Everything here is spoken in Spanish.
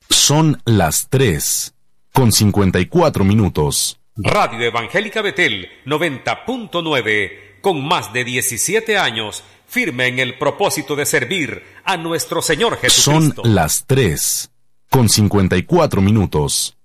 Son las 3:54. Radio Evangélica Betel 90.9, con más de 17 años, firme en el propósito de servir a nuestro Señor Jesucristo. Son las 3:54.